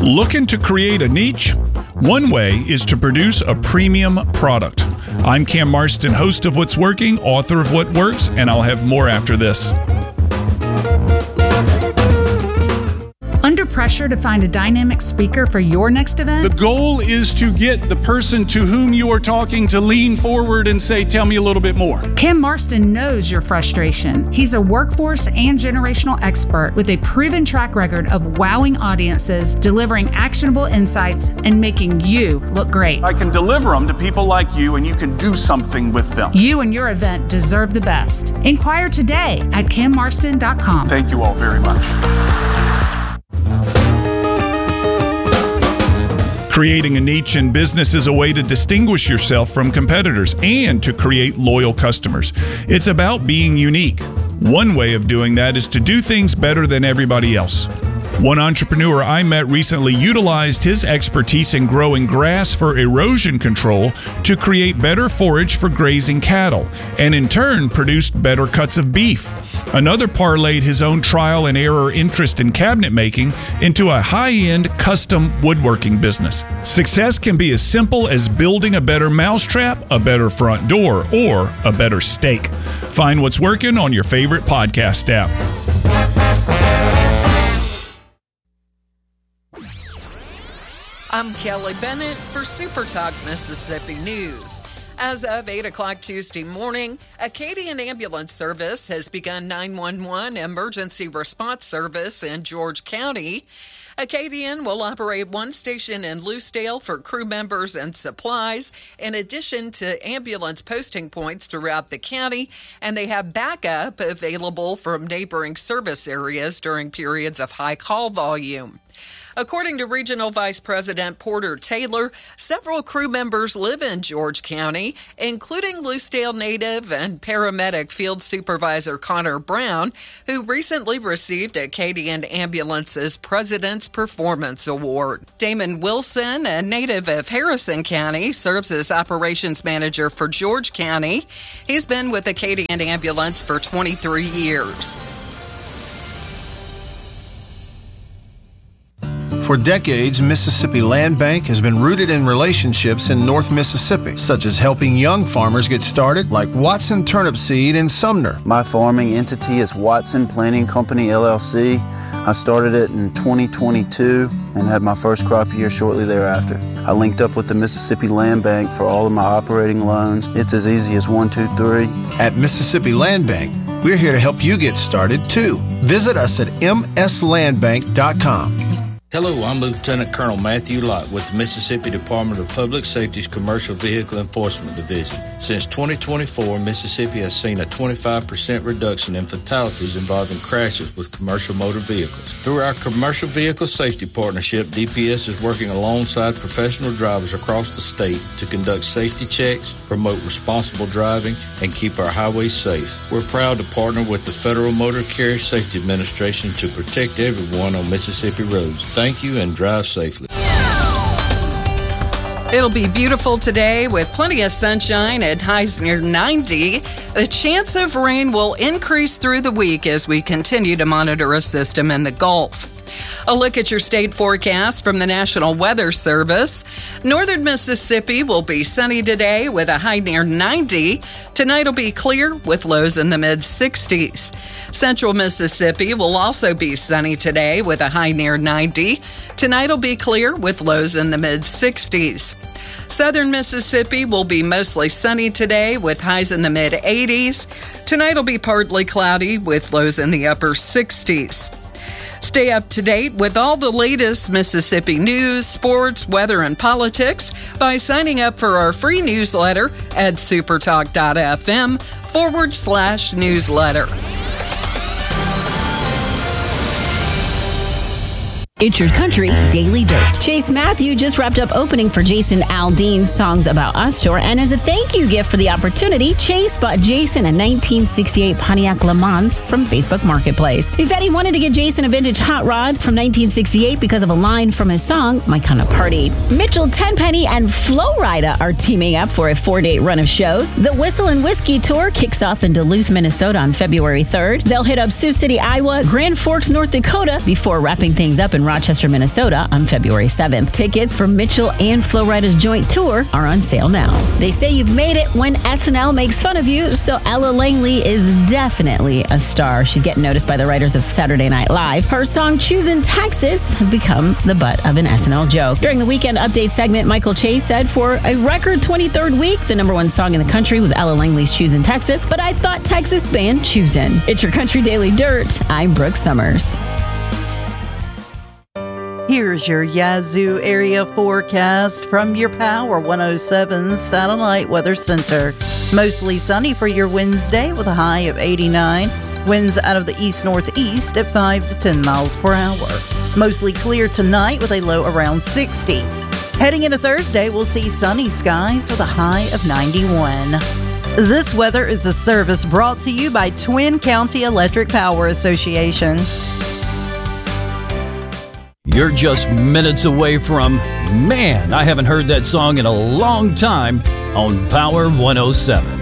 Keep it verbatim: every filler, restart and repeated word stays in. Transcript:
Looking to create a niche? One way is to produce a premium product. I'm Cam Marston, host of What's Working, author of What Works, and I'll have more after this. Under pressure to find a dynamic speaker for your next event? The goal is to get the person to whom you are talking to lean forward and say, tell me a little bit more. Cam Marston knows your frustration. He's a workforce and generational expert with a proven track record of wowing audiences, delivering actionable insights, and making you look great. I can deliver them to people like you, and you can do something with them. You and your event deserve the best. Inquire today at cam marston dot com. Thank you all very much. Creating a niche in business is a way to distinguish yourself from competitors and to create loyal customers. It's about being unique. One way of doing that is to do things better than everybody else. One entrepreneur I met recently utilized his expertise in growing grass for erosion control to create better forage for grazing cattle, and in turn produced better cuts of beef. Another parlayed his own trial and error interest in cabinet making into a high-end custom woodworking business. Success can be as simple as building a better mousetrap, a better front door, or a better steak. Find What's Working on your favorite podcast app. I'm Kelly Bennett for Super Talk Mississippi News. As of eight o'clock Tuesday morning, Acadian Ambulance Service has begun nine one one emergency response service in George County. Acadian will operate one station in Lucedale for crew members and supplies, in addition to ambulance posting points throughout the county, and they have backup available from neighboring service areas during periods of high call volume. According to Regional Vice President Porter Taylor, several crew members live in George County, including Lucedale native and paramedic Field Supervisor Connor Brown, who recently received Acadian Ambulance's President's Performance Award. Damon Wilson, a native of Harrison County, serves as Operations Manager for George County. He's been with Acadian Ambulance for twenty-three years. For decades, Mississippi Land Bank has been rooted in relationships in North Mississippi, such as helping young farmers get started, like Watson Turnip Seed in Sumner. My farming entity is Watson Planting Company, L L C. I started it in twenty twenty-two and had my first crop year shortly thereafter. I linked up with the Mississippi Land Bank for all of my operating loans. It's as easy as one, two, three. At Mississippi Land Bank, we're here to help you get started, too. Visit us at m s land bank dot com. Hello, I'm Lieutenant Colonel Matthew Lott with the Mississippi Department of Public Safety's Commercial Vehicle Enforcement Division. Since twenty twenty-four, Mississippi has seen a twenty-five percent reduction in fatalities involving crashes with commercial motor vehicles. Through our Commercial Vehicle Safety Partnership, D P S is working alongside professional drivers across the state to conduct safety checks, promote responsible driving, and keep our highways safe. We're proud to partner with the Federal Motor Carrier Safety Administration to protect everyone on Mississippi roads. Thank you and drive safely. It'll be beautiful today with plenty of sunshine at highs near ninety. The chance of rain will increase through the week as we continue to monitor a system in the Gulf. A look at your state forecast from the National Weather Service. Northern Mississippi will be sunny today with a high near ninety. Tonight will be clear with lows in the mid sixties. Central Mississippi will also be sunny today with a high near ninety. Tonight will be clear with lows in the mid sixties. Southern Mississippi will be mostly sunny today with highs in the mid eighties. Tonight will be partly cloudy with lows in the upper sixties. Stay up to date with all the latest Mississippi news, sports, weather, and politics by signing up for our free newsletter at supertalk.fm forward slash newsletter. It's your country daily dirt. Chase Matthew just wrapped up opening for Jason Aldean's Songs About Us tour, and as a thank you gift for the opportunity, Chase bought Jason a nineteen sixty-eight Pontiac Le Mans from Facebook Marketplace. He said he wanted to get Jason a vintage hot rod from nineteen sixty-eight because of a line from his song, My Kind of Party. Mitchell Tenpenny and Flo Rida are teaming up for a four-day run of shows. The Whistle and Whiskey Tour kicks off in Duluth, Minnesota on February third. They'll hit up Sioux City, Iowa, Grand Forks, North Dakota before wrapping things up in Rochester, Minnesota on February seventh. Tickets for Mitchell and Flo Rida's joint tour are on sale now. They say you've made it when S N L makes fun of you, so Ella Langley is definitely a star. She's getting noticed by the writers of Saturday Night Live. Her song Choosin' Texas has become the butt of an S N L joke. During the Weekend Update segment, Michael Chase said for a record twenty-third week, the number one song in the country was Ella Langley's Choosin' Texas, but I thought Texas band Choosin'. It's your Country Daily Dirt. I'm Brooke Summers. Here's your Yazoo area forecast from your Power one oh seven Satellite Weather Center. Mostly sunny for your Wednesday with a high of eighty-nine. Winds out of the east-northeast at five to ten miles per hour. Mostly clear tonight with a low around sixty. Heading into Thursday, we'll see sunny skies with a high of ninety-one. This weather is a service brought to you by Twin County Electric Power Association. You're just minutes away from, man, I haven't heard that song in a long time, on Power one oh seven.